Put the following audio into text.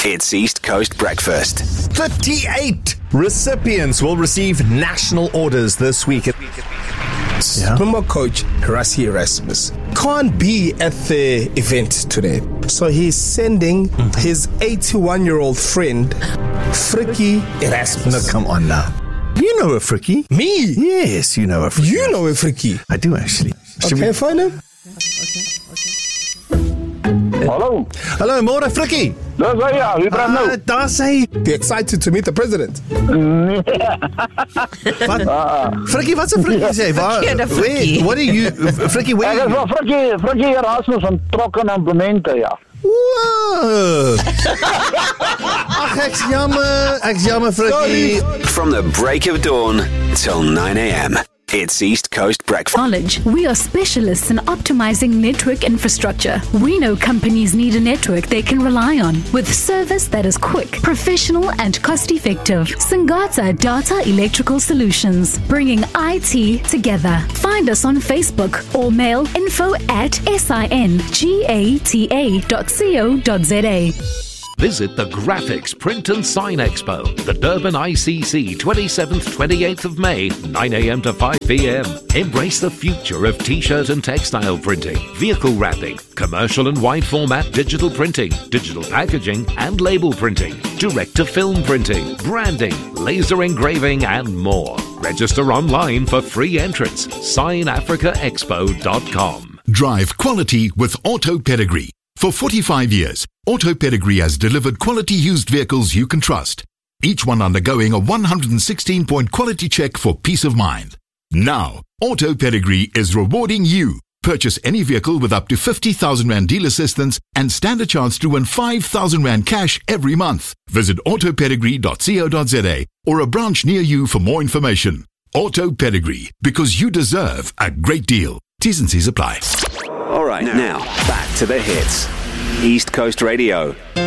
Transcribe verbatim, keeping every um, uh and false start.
It's East Coast Breakfast. thirty-eight recipients will receive national orders this week. Yeah. Springbok coach Rassie Erasmus can't be at the event today, so he's sending mm-hmm. his eighty-one-year-old friend Frikkie Erasmus. No, come on now. You know a Frikkie? Me? Yes, you know a Frikkie. You know a Frikkie? I do actually. Should okay, we... find him. Okay, okay. Hallo. Hallo, môre Frikkie. Dis hy ja, wie praat nou? Uh, Daar's hy. Be excited to meet the president. Wat? Frikkie, wat's 'n Frikkie sê? Waar? Wait, what are you Frikkie, where? Ek is van Frikkie, Frikkie Erasmus van Trokke en Implemente, ja. Wow. Ach, ek's jammer, ek's jammer Frikkie. From the break of dawn till nine a.m. It's East Coast Breakfast. Knowledge. We are specialists in optimizing network infrastructure. We know companies need a network they can rely on with service that is quick, professional, and cost-effective. Singata Data Electrical Solutions, bringing I T together. Find us on Facebook or mail info at singata dot co dot za. Visit the Graphics Print and Sign Expo, the Durban I C C, twenty-seventh to twenty-eighth of May, nine a.m. to five p.m. Embrace the future of t-shirt and textile printing, vehicle wrapping, commercial and wide format digital printing, digital packaging and label printing, direct-to-film printing, branding, laser engraving and more. Register online for free entrance. sign africa expo dot com. Drive quality with Auto Pedigree. For forty-five years, Auto Pedigree has delivered quality used vehicles you can trust, each one undergoing a one hundred sixteen point quality check for peace of mind. Now, Auto Pedigree is rewarding you. Purchase any vehicle with up to fifty thousand rand deal assistance and stand a chance to win five thousand rand cash every month. Visit auto pedigree dot co dot za or a branch near you for more information. Auto Pedigree, because you deserve a great deal. T's and C's apply. All right, now, back to the hits. East Coast Radio.